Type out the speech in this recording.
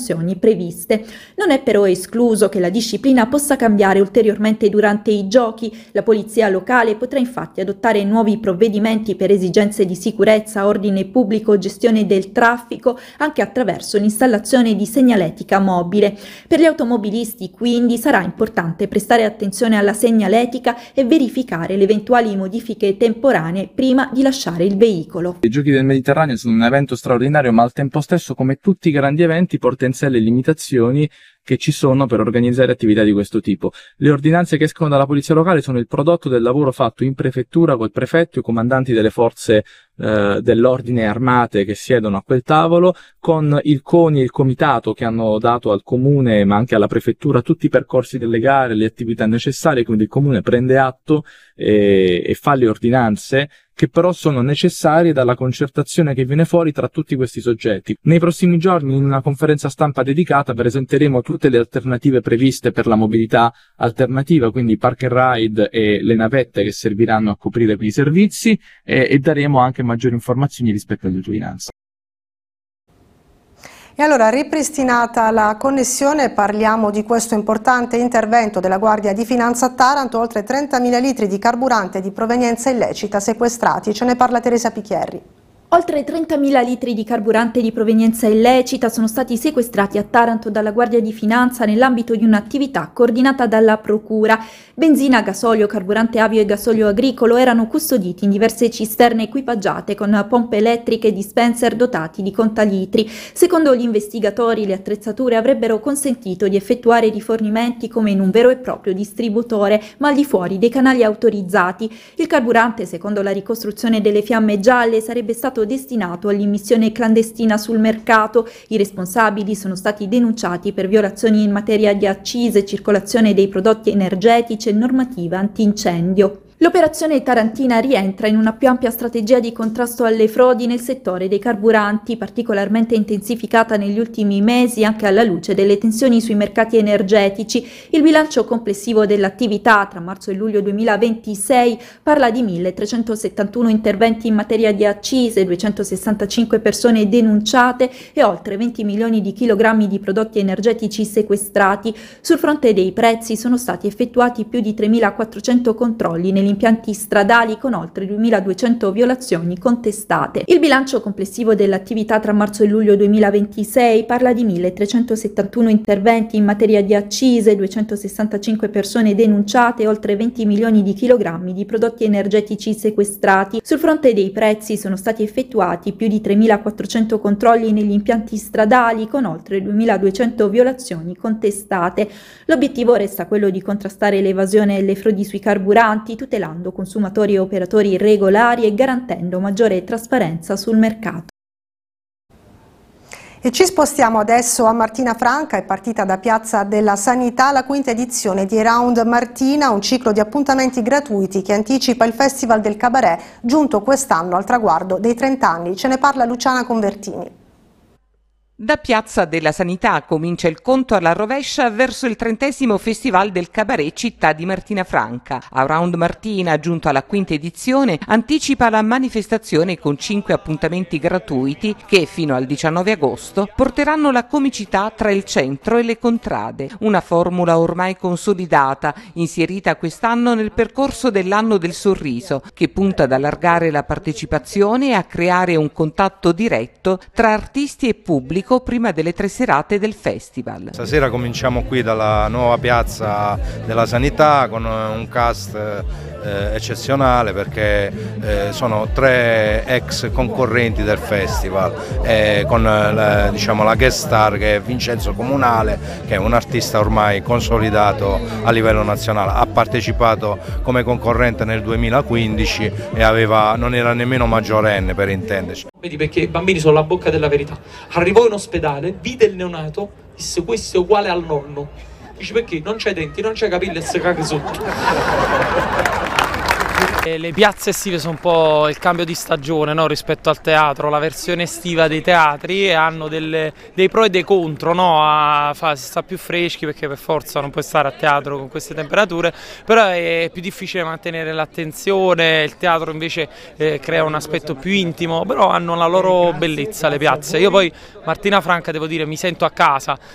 sanzioni previste. Non è però escluso che la disciplina possa cambiare ulteriormente durante i giochi. La polizia locale potrà infatti adottare nuovi provvedimenti per esigenze di sicurezza, ordine pubblico, gestione del traffico, anche attraverso l'installazione di segnaletica mobile. Per gli automobilisti quindi sarà importante prestare attenzione alla segnaletica e verificare le eventuali modifiche temporanee prima di lasciare il veicolo. I Giochi del Mediterraneo sono un evento straordinario, ma al tempo stesso, come tutti i grandi eventi, porta in sé le limitazioni che ci sono per organizzare attività di questo tipo. Le ordinanze che escono dalla polizia locale sono il prodotto del lavoro fatto in prefettura col prefetto e i comandanti delle forze dell'ordine armate che siedono a quel tavolo, con il CONI e il comitato che hanno dato al comune ma anche alla prefettura tutti i percorsi delle gare, le attività necessarie, quindi il comune prende atto e fa le ordinanze che però sono necessarie dalla concertazione che viene fuori tra tutti questi soggetti. Nei prossimi giorni, in una conferenza stampa dedicata, presenteremo tutte le alternative previste per la mobilità alternativa, quindi park and ride e le navette che serviranno a coprire quei servizi, e daremo anche maggiori informazioni rispetto alle ordinanze. E allora, ripristinata la connessione, parliamo di questo importante intervento della Guardia di Finanza a Taranto: oltre 30.000 litri di carburante di provenienza illecita sequestrati. Ce ne parla Teresa Picchierri. Oltre 30.000 litri di carburante di provenienza illecita sono stati sequestrati a Taranto dalla Guardia di Finanza nell'ambito di un'attività coordinata dalla Procura. Benzina, gasolio, carburante avio e gasolio agricolo erano custoditi in diverse cisterne equipaggiate con pompe elettriche e dispenser dotati di contalitri. Secondo gli investigatori, le attrezzature avrebbero consentito di effettuare rifornimenti come in un vero e proprio distributore, ma al di fuori dei canali autorizzati. Il carburante, secondo la ricostruzione delle Fiamme Gialle, sarebbe stato destinato all'immissione clandestina sul mercato. I responsabili sono stati denunciati per violazioni in materia di accise, circolazione dei prodotti energetici e normativa antincendio. L'operazione tarantina rientra in una più ampia strategia di contrasto alle frodi nel settore dei carburanti, particolarmente intensificata negli ultimi mesi anche alla luce delle tensioni sui mercati energetici. Il bilancio complessivo dell'attività tra marzo e luglio 2026 parla di 1.371 interventi in materia di accise, 265 persone denunciate e oltre 20 milioni di chilogrammi di prodotti energetici sequestrati. Sul fronte dei prezzi sono stati effettuati più di 3.400 controlli negli impianti stradali, con oltre 2.200 violazioni contestate. Il bilancio complessivo dell'attività tra marzo e luglio 2026 parla di 1.371 interventi in materia di accise, 265 persone denunciate e oltre 20 milioni di chilogrammi di prodotti energetici sequestrati. Sul fronte dei prezzi sono stati effettuati più di 3.400 controlli negli impianti stradali, con oltre 2.200 violazioni contestate. L'obiettivo resta quello di contrastare l'evasione e le frodi sui carburanti, tutelando consumatori e operatori regolari e garantendo maggiore trasparenza sul mercato. E ci spostiamo adesso a Martina Franca. È partita da Piazza della Sanità la quinta edizione di Around Martina, un ciclo di appuntamenti gratuiti che anticipa il Festival del Cabaret, giunto quest'anno al traguardo dei 30 anni. Ce ne parla Luciana Convertini. Da Piazza della Sanità comincia il conto alla rovescia verso il 30° Festival del Cabaret Città di Martina Franca. Around Martina, giunto alla quinta edizione, anticipa la manifestazione con 5 appuntamenti gratuiti che fino al 19 agosto porteranno la comicità tra il centro e le contrade. Una formula ormai consolidata, inserita quest'anno nel percorso dell'anno del sorriso, che punta ad allargare la partecipazione e a creare un contatto diretto tra artisti e pubblico prima delle 3 serate del festival. Stasera cominciamo qui dalla nuova Piazza della Sanità con un cast eccezionale, perché sono 3 ex concorrenti del festival, con la guest star che è Vincenzo Comunale, che è un artista ormai consolidato a livello nazionale. Ha partecipato come concorrente nel 2015 e non era nemmeno maggiorenne, per intenderci. Vedi, perché i bambini sono la bocca della verità. Arrivò in ospedale, vide il neonato, disse: questo è uguale al nonno. Dice: perché? Non c'è denti, non c'è capelli e si caga sotto. Le piazze estive sono un po' il cambio di stagione, no? Rispetto al teatro, la versione estiva dei teatri, e hanno dei pro e dei contro, no? Si sta più freschi perché per forza non puoi stare a teatro con queste temperature, però è più difficile mantenere l'attenzione. Il teatro invece crea un aspetto più intimo, però hanno la loro bellezza le piazze. Io poi Martina Franca devo dire mi sento a casa,